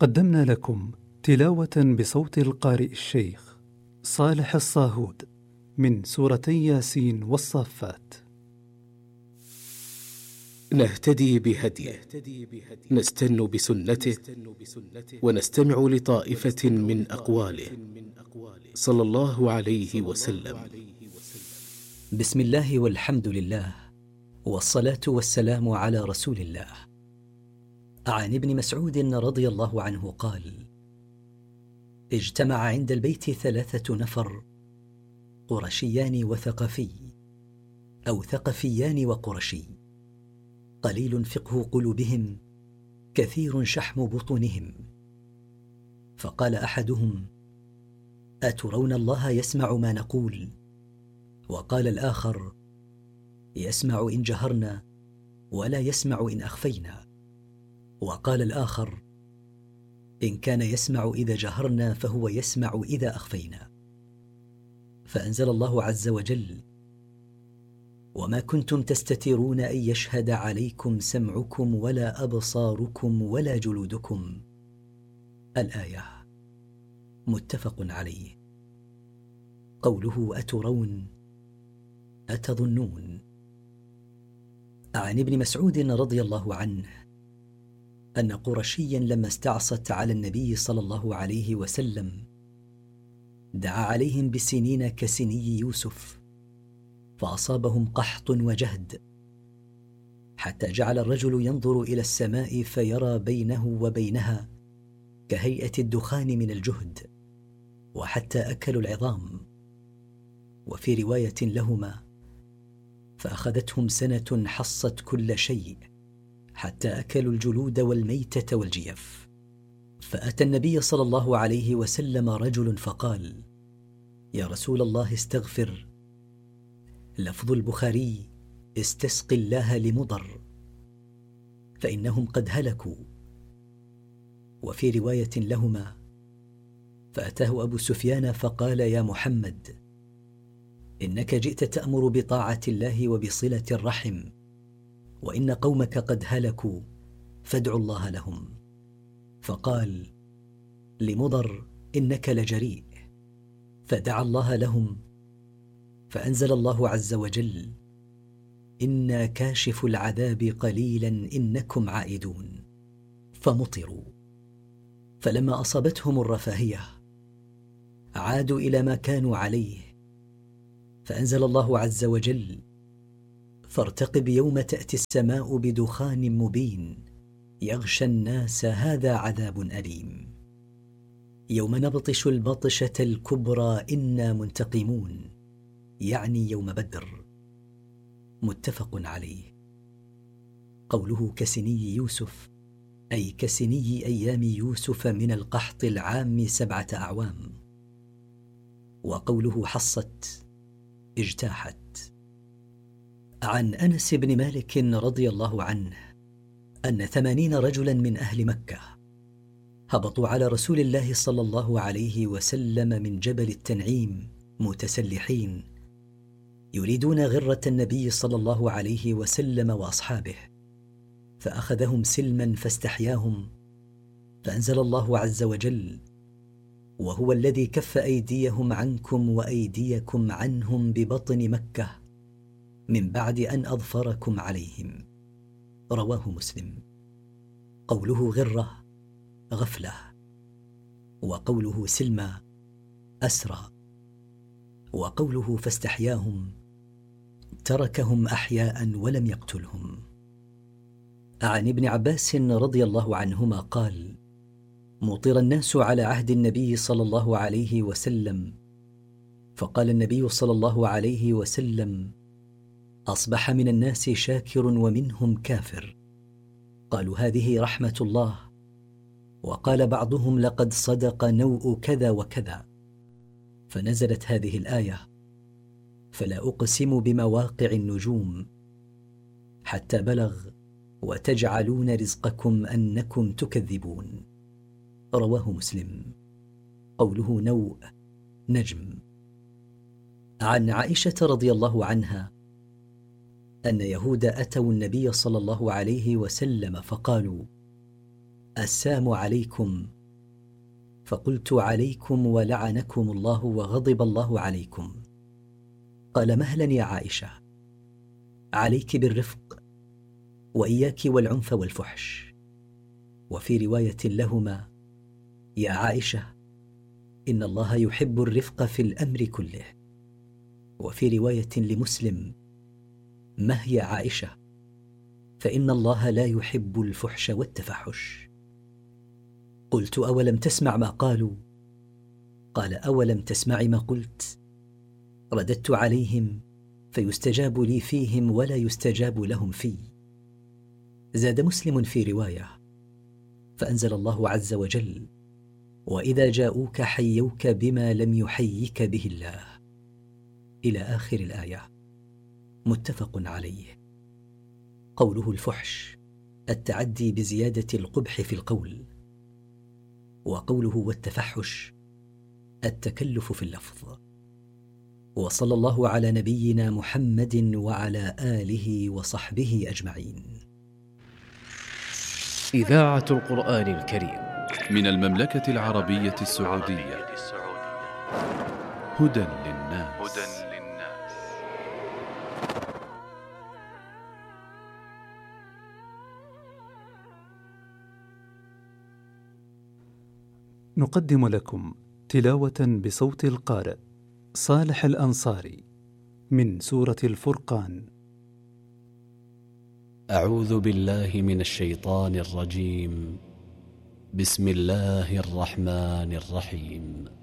قدمنا لكم تلاوة بصوت القارئ الشيخ صالح الصاهود من سورتي ياسين والصافات. نهتدي بهديه، نستن بسنته، ونستمع لطائفة من أقواله صلى الله عليه وسلم. بسم الله والحمد لله، والصلاة والسلام على رسول الله. عن ابن مسعود رضي الله عنه قال: اجتمع عند البيت 3 نفر، قرشيان وثقفي، أو ثقفيان وقرشي، قليل فقه قلوبهم، كثير شحم بطونهم. فقال أحدهم: أترون الله يسمع ما نقول؟ وقال الآخر: يسمع إن جهرنا، ولا يسمع إن أخفينا. وقال الآخر: إن كان يسمع إذا جهرنا فهو يسمع إذا أخفينا. فأنزل الله عز وجل: وما كنتم تستترون أن يشهد عليكم سمعكم ولا أبصاركم ولا جلودكم. الآية. متفق عليه. قوله أترون، أتظنون. عن ابن مسعود رضي الله عنه أن قرشيا لما استعصت على النبي صلى الله عليه وسلم دعا عليهم بسنين كسني يوسف، فأصابهم قحط وجهد، حتى جعل الرجل ينظر إلى السماء فيرى بينه وبينها كهيئة الدخان من الجهد، وحتى أكلوا العظام. وفي رواية لهما: فأخذتهم سنة حصت كل شيء حتى أكلوا الجلود والميتة والجيف. فأتى النبي صلى الله عليه وسلم رجل فقال: يا رسول الله استغفر. لفظ البخاري: استسق الله لمضر، فإنهم قد هلكوا. وفي رواية لهما: فأتاه أبو سفيان فقال: يا محمد، إنك جئت تأمر بطاعة الله وبصلة الرحم، وإن قومك قد هلكوا، فادعوا الله لهم. فقال لمضر: إنك لجريء. فدعا الله لهم، فأنزل الله عز وجل: إنا كاشف العذاب قليلا إنكم عائدون. فمطروا. فلما أصابتهم الرفاهية عادوا إلى ما كانوا عليه، فأنزل الله عز وجل: فارتقب يوم تأتي السماء بدخان مبين يغشى الناس هذا عذاب أليم. يوم نبطش البطشة الكبرى إنا منتقمون، يعني يوم بدر. متفق عليه. قوله كسني يوسف، أي كسني أيام يوسف من القحط العام 7 أعوام. وقوله حصت، اجتاحت. عن أنس بن مالك رضي الله عنه أن 80 رجلا من أهل مكة هبطوا على رسول الله صلى الله عليه وسلم من جبل التنعيم متسلحين، يريدون غرة النبي صلى الله عليه وسلم وأصحابه، فأخذهم سلما فاستحياهم، فأنزل الله عز وجل: وهو الذي كف أيديهم عنكم وأيديكم عنهم ببطن مكة من بعد أن أظفركم عليهم. رواه مسلم. قوله غرة، غفلة. وقوله سلمى، أسرى. وقوله فاستحياهم، تركهم أحياء ولم يقتلهم. عن ابن عباس رضي الله عنهما قال: مطر الناس على عهد النبي صلى الله عليه وسلم، فقال النبي صلى الله عليه وسلم: أصبح من الناس شاكر ومنهم كافر. قالوا: هذه رحمة الله. وقال بعضهم: لقد صدق نوء كذا وكذا. فنزلت هذه الآية: فلا أقسم بمواقع النجوم، حتى بلغ: وتجعلون رزقكم أنكم تكذبون. رواه مسلم. قوله نوء، نجم. عن عائشة رضي الله عنها أن يهود أتوا النبي صلى الله عليه وسلم فقالوا: السلام عليكم فقلت: عليكم ولعنكم الله وغضب الله عليكم. قال: مهلا يا عائشة، عليك بالرفق، وإياك والعنف والفحش. وفي رواية لهما: يا عائشة، إن الله يحب الرفق في الأمر كله. وفي رواية لمسلم: مه يا عائشة، فإن الله لا يحب الفحش والتفحش. قلت: أولم تسمع ما قالوا؟ قال: أولم تسمع ما قلت؟ رددت عليهم فيستجاب لي فيهم ولا يستجاب لهم في. زاد مسلم في رواية: فأنزل الله عز وجل: وإذا جاءوك حيوك بما لم يحيك به الله، إلى آخر الآية. متفق عليه. قوله الفحش التعدي بزيادة القبح في القول، وقوله والتفحش التكلف في اللفظ. وصلى الله على نبينا محمد وعلى آله وصحبه أجمعين. إذاعة القرآن الكريم من المملكة العربية السعودية. هدى للناس. نقدم لكم تلاوة بصوت القارئ صالح الأنصاري من سورة الفرقان. أعوذ بالله من الشيطان الرجيم. بسم الله الرحمن الرحيم.